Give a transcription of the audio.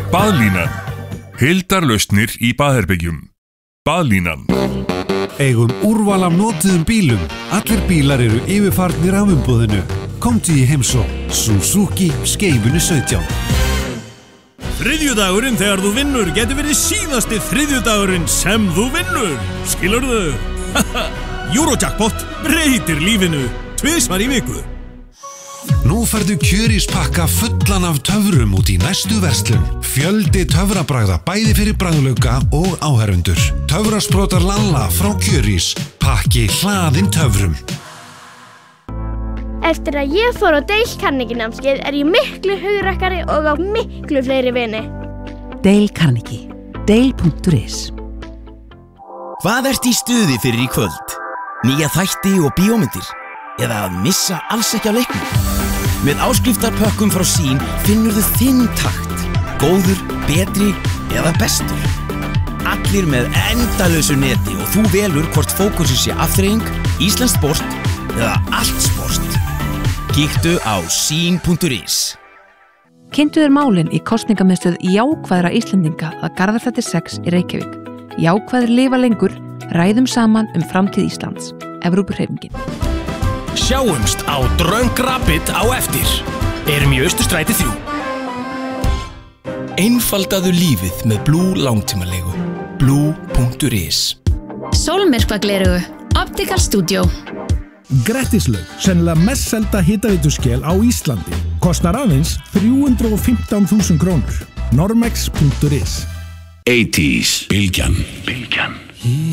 Baðlínan. Heildarlausnir í baðherbergjum. Baðlínan. Eigum úrval af notuðum bílum. Allir bílar eru yfirfarnir af umboðinu. Komdu í heimsókn. Suzuki Skeifunni 17. Þriðjudagurinn þegar þú vinnur getur verið síðasti þriðjudagurinn sem þú vinnur. Skilurðu? Eurojackpot breytir lífinu 2 í viku. Nú færðu kjöríspakka fullan af töfrum út í næstu verslun. Fjöldi töfrabragða bæði fyrir bragðlauka og áhorfendur. Töfrasprotar Lalla frá Kjörís. Pakki hlaðinn töfrum. Eftir að ég fór á Dale Carnegie námskeið ég miklu hugrakkari og á miklu fleiri vini. Dale Carnegie. Dale.is. Hvað ert í stuði fyrir í kvöld? Nýja þætti og bíómyndir? Eða að missa alls ekki af leiknum? Með áskriftarpökkum frá Sín finnur þú þinn takt. Góður, betri eða bestur. Allir með endalausu neti og þú velur hvort fókusið sé afþreying, íslenskt sport eða allt sport. Kíktu á sín.is. Kynntu þér málin í kosningamiðstöð jákvæðra Íslendinga að Garðaflæti 6 í Reykjavík. Jákvæðir lifa lengur, ræðum saman framtíð Íslands. Evrópuhreyfingin. Sjáumst á Drunk Rabbit á eftir. Erum í Austurstræti 3. Einfaldaðu lífið með Blue langtímalegu. Blue.is. Sólmyrkvaglerugu. Optical Studio. Grettislaug, sennilega mest selda hitaveituskkel á Íslandi. Kostar aðeins 315.000 krónur. Normex.is. 80s. Bylgjan.